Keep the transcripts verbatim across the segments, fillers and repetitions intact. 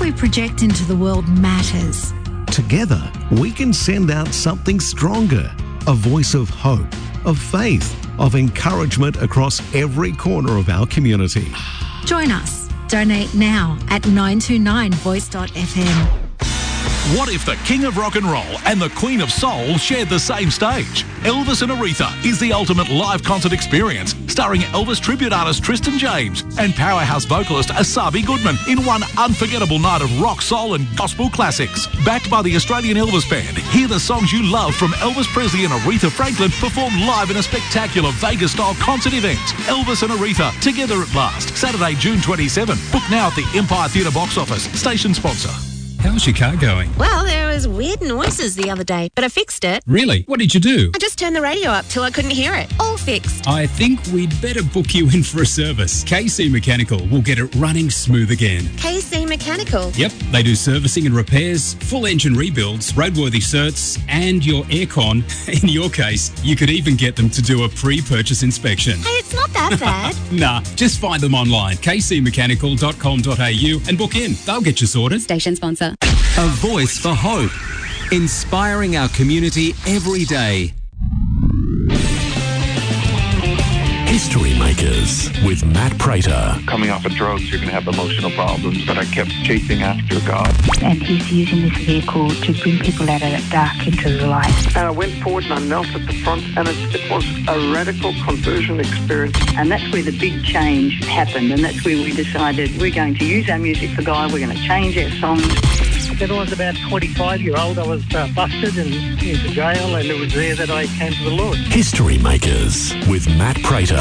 we project into the world matters. Together, we can send out something stronger, a voice of hope, of faith, of encouragement across every corner of our community. Join us. Donate now at nine two nine voice dot f m. What if the King of Rock and Roll and the Queen of Soul shared the same stage? Elvis and Aretha is the ultimate live concert experience, starring Elvis tribute artist Tristan James and powerhouse vocalist Asabi Goodman in one unforgettable night of rock, soul and gospel classics. Backed by the Australian Elvis Band, hear the songs you love from Elvis Presley and Aretha Franklin performed live in a spectacular Vegas-style concert event. Elvis and Aretha, together at last, Saturday, June twenty-seventh. Book now at the Empire Theatre box office. Station sponsor. How's your car going? Well, there was weird noises the other day, but I fixed it. Really? What did you do? I just turned the radio up till I couldn't hear it. All fixed. I think we'd better book you in for a service. K C Mechanical will get it running smooth again. K C Mechanical? Yep, they do servicing and repairs, full engine rebuilds, roadworthy certs, and your aircon. In your case, you could even get them to do a pre-purchase inspection. Hey, it's not that bad. Nah, just find them online, k c mechanical dot com dot a u, and book in. They'll get you sorted. Station sponsor. A voice for hope, inspiring our community every day. History Makers with Matt Prater. Coming off of drugs, you're going to have emotional problems, but I kept chasing after God. And he's using this vehicle to bring people out of that dark into the light. And I went forward and I knelt at the front, and it, it was a radical conversion experience. And that's where the big change happened, and that's where we decided we're going to use our music for God, we're going to change our songs. When I was about twenty-five year old, I was uh, busted and into jail, and it was there that I came to the Lord. History Makers with Matt Prater.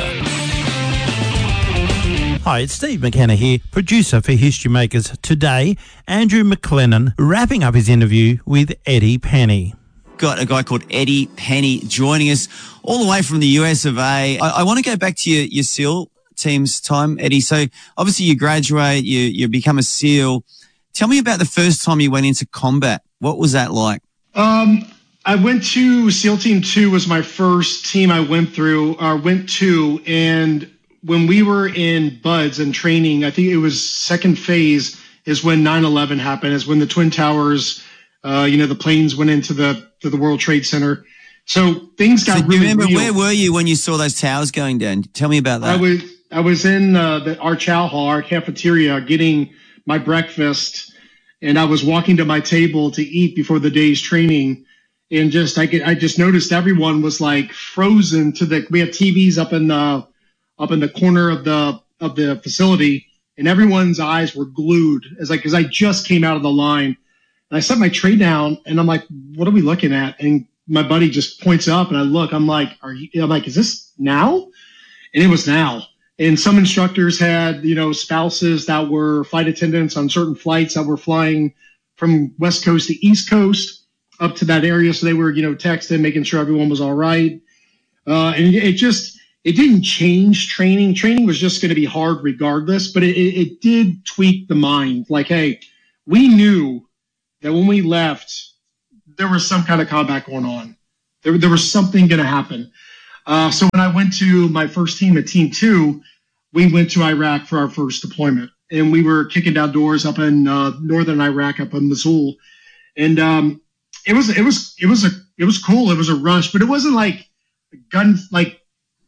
Hi, it's Steve McKenna here, producer for History Makers. Today, Andrew McLennan wrapping up his interview with Eddie Penny. Got a guy called Eddie Penny joining us all the way from the U S of A. I, I want to go back to your, your SEAL team's time, Eddie. So obviously you graduate, you, you become a SEAL. Tell me about the first time you went into combat. What was that like? Um, I went to SEAL Team two was my first team I went through, or went to, and when we were in BUDS and training, I think it was second phase is when nine eleven happened, is when the Twin Towers, uh, you know, the planes went into the to the World Trade Center. So things got so really do you remember, real. Where were you when you saw those towers going down? Tell me about that. I was, I was in uh, the, our chow hall, our cafeteria, getting my breakfast, and I was walking to my table to eat before the day's training, and just I, could, I just noticed everyone was like frozen to the. We had T Vs up in the up in the corner of the of the facility, and everyone's eyes were glued as like because I just came out of the line, and I set my tray down, and I'm like, "What are we looking at?" And my buddy just points up, and I look. I'm like, "Are you?" I'm like, "Is this now?" And it was now. And some instructors had, you know, spouses that were flight attendants on certain flights that were flying from West Coast to East Coast up to that area. So they were, you know, texting, making sure everyone was all right. Uh, and it just, it didn't change training. Training was just going to be hard regardless, but it, it, it did tweak the mind. Like, hey, we knew that when we left, there was some kind of combat going on. There, there was something going to happen. Uh, so when I went to my first team at Team Two, we went to Iraq for our first deployment, and we were kicking down doors up in uh, northern Iraq, up in Mosul, and um, it was it was it was a it was cool. It was a rush, but it wasn't like gun like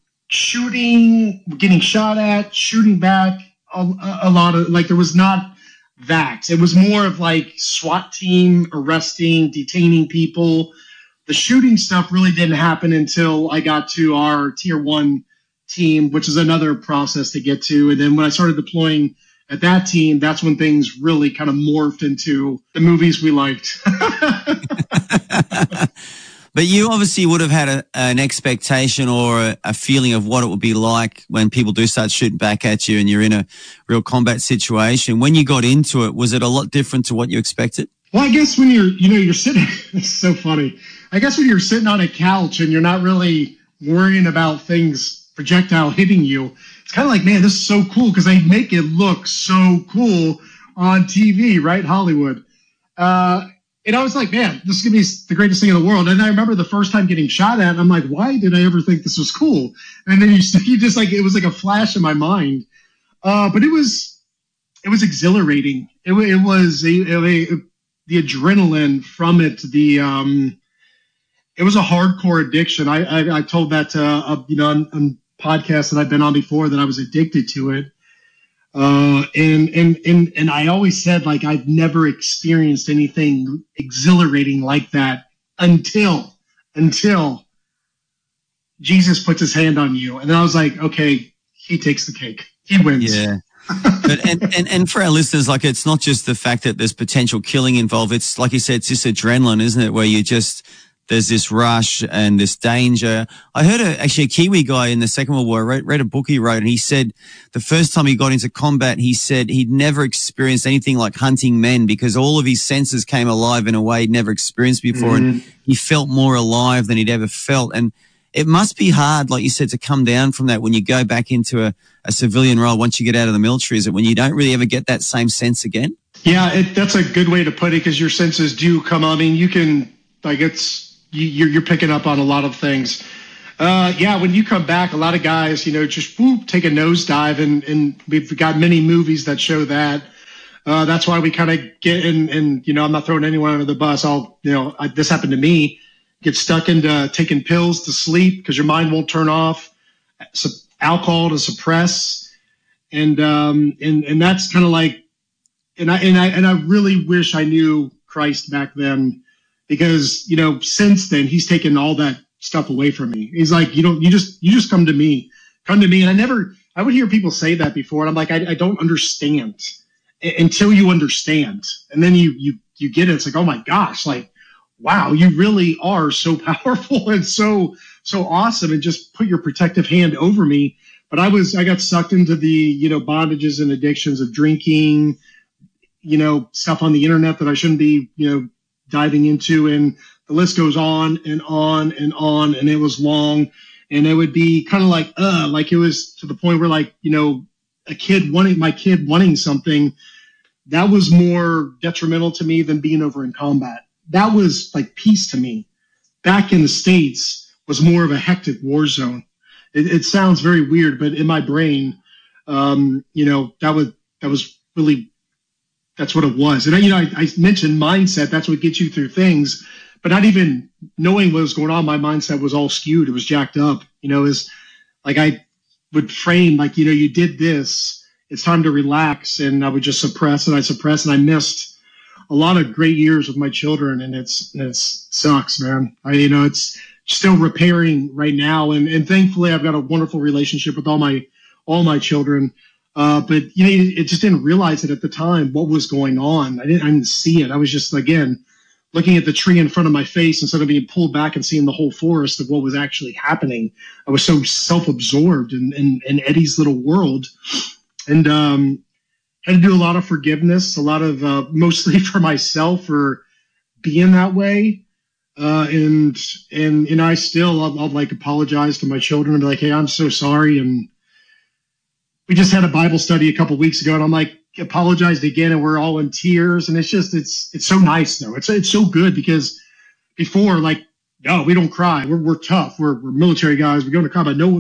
shooting, getting shot at, shooting back. A, a lot of like there was not that. It was more of like SWAT team arresting, detaining people. The shooting stuff really didn't happen until I got to our tier one team, which is another process to get to. And then when I started deploying at that team, that's when things really kind of morphed into the movies we liked. But you obviously would have had a, an expectation or a, a feeling of what it would be like when people do start shooting back at you and you're in a real combat situation. When you got into it, was it a lot different to what you expected? Well, I guess when you're, you know, you're sitting, it's so funny. I guess when you're sitting on a couch and you're not really worrying about things, projectile hitting you, it's kind of like, man, this is so cool because they make it look so cool on T V, right? Hollywood. Uh, and I was like, man, this is going to be the greatest thing in the world. And I remember the first time getting shot at, and I'm like, why did I ever think this was cool? And then you, you just like, it was like a flash in my mind. Uh, but it was, it was exhilarating. It, wa- it was a, a, a- the adrenaline from it. The um, it was a hardcore addiction. I I, I told that to, uh, you know on, on podcasts that I've been on before that I was addicted to it. Uh, and and and and I always said like I've never experienced anything exhilarating like that until until Jesus puts his hand on you, and then I was like, okay, he takes the cake, he wins. Yeah. But and, and, and for our listeners, like it's not just the fact that there's potential killing involved. It's like you said, it's just adrenaline, isn't it? Where you just, there's this rush and this danger. I heard a, actually a Kiwi guy in the Second World War, I read, read a book he wrote, and he said the first time he got into combat, he said he'd never experienced anything like hunting men because all of his senses came alive in a way he'd never experienced before. Mhm. And he felt more alive than he'd ever felt. And it must be hard, like you said, to come down from that when you go back into a, a civilian role once you get out of the military. Is it when you don't really ever get that same sense again? Yeah, it, that's a good way to put it because your senses do come on. I mean, you can, like, it's, you, you're, you're picking up on a lot of things. Uh, yeah, when you come back, a lot of guys, you know, just whoop, take a nosedive, and, and we've got many movies that show that. Uh, that's why we kind of get in, and, you know, I'm not throwing anyone under the bus. I'll, you know, I, this happened to me. Get stuck into taking pills to sleep because your mind won't turn off, so alcohol to suppress. And, um, and, and that's kind of like, and I, and I, and I really wish I knew Christ back then because, you know, since then he's taken all that stuff away from me. He's like, you don't, you just, you just come to me, come to me. And I never, I would hear people say that before. And I'm like, I, I don't understand a- until you understand. And then you, you, you get it. It's like, oh my gosh, like, wow, you really are so powerful and so, so awesome, and just put your protective hand over me. But I was, I got sucked into the, you know, bondages and addictions of drinking, you know, stuff on the internet that I shouldn't be, you know, diving into. And the list goes on and on and on. And it was long, and it would be kind of like, uh, like it was to the point where, like, you know, a kid wanting, my kid wanting something that was more detrimental to me than being over in combat. That was like peace to me. Back in the States was more of a hectic war zone. It, it sounds very weird, but in my brain, um, you know, that was, that was really, that's what it was. And I, you know, I, I mentioned mindset. That's what gets you through things, but not even knowing what was going on. My mindset was all skewed. It was jacked up. You know, is like, I would frame like, you know, you did this, it's time to relax. And I would just suppress and I suppress, and I missed a lot of great years with my children, and it's, it's sucks, man. I, you know, it's still repairing right now. And, and thankfully I've got a wonderful relationship with all my, all my children. Uh, but you know, it just didn't realize it at the time, what was going on. I didn't, I didn't see it. I was just, again, looking at the tree in front of my face instead of being pulled back and seeing the whole forest of what was actually happening. I was so self-absorbed in, in, in Eddie's little world. And, um, had to do a lot of forgiveness, a lot of uh, mostly for myself for being that way, uh, and and and I still I'll, I'll like apologize to my children and be like, hey, I'm so sorry. And we just had a Bible study a couple weeks ago, and I'm like apologized again, and we're all in tears. And it's just it's it's so nice though. It's it's so good because before, like, no, we don't cry. We're we're tough. We're we're military guys. We go into combat. No